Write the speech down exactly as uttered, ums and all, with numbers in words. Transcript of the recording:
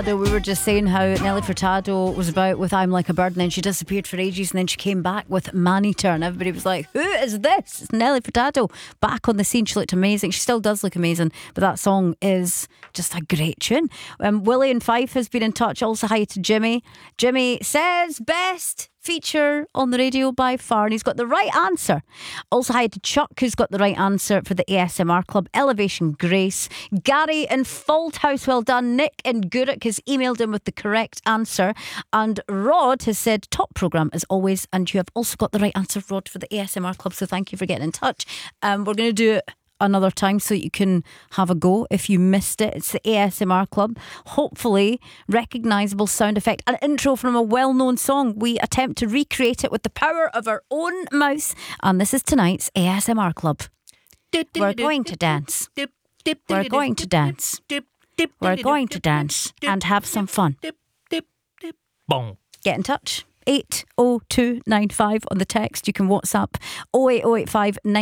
We were just saying how Nelly Furtado was about with I'm Like a Bird, and then she disappeared for ages, and then she came back with Maneater, and everybody was like, who is this? It's Nelly Furtado back on the scene. She looked amazing. She still does look amazing, but that song is just a great tune. um, Willie and Fife has been in touch. Also hi to Jimmy. Jimmy says best feature on the radio by far, and he's got the right answer. Also hi to Chuck, who's got the right answer for the A S M R Club. Elevation Grace. Gary in Fauldhouse, well done. Nick in Gourock has emailed in with the correct answer, and Rod has said top programme as always, and you have also got the right answer, Rod, for the A S M R Club, so thank you for getting in touch. um, We're going to do it another time so that you can have a go if you missed it. It's the A S M R Club. Hopefully recognisable sound effect, an intro from a well-known song. We attempt to recreate it with the power of our own mouth, and this is tonight's A S M R Club. We're going to dance. We're going to dance. We're going to dance and have some fun. Bong. Get in touch. eight oh two nine five on the text. You can WhatsApp oh eight oh eight five nine